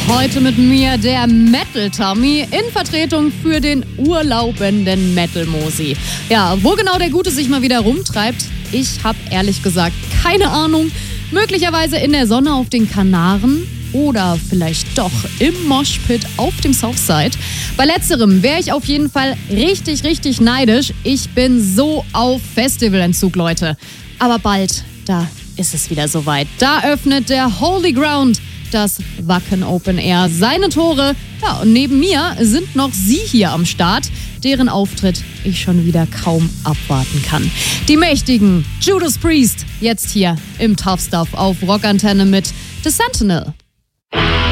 Heute mit mir der Metal Tommy in Vertretung für den urlaubenden Metal Mosi. Ja, wo genau der Gute sich mal wieder rumtreibt, ich habe ehrlich gesagt keine Ahnung. Möglicherweise in der Sonne auf den Kanaren oder vielleicht doch im Moshpit auf dem Southside. Bei letzterem wäre ich auf jeden Fall richtig neidisch. Ich bin so auf Festivalentzug, Leute. Aber bald, da ist es wieder soweit. Da öffnet der Holy Ground, das Wacken Open Air, seine Tore. Ja, und neben mir sind noch Sie hier am Start, deren Auftritt ich schon wieder kaum abwarten kann. Die mächtigen Judas Priest, jetzt hier im Tough Stuff auf Rockantenne mit The Sentinel.